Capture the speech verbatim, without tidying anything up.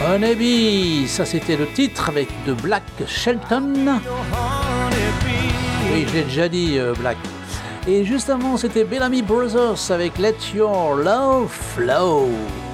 Honeybee, ça c'était le titre avec de Black Shelton. Oui, je l'ai déjà dit, euh, Black. Et juste avant, c'était Bellamy Brothers avec Let Your Love Flow.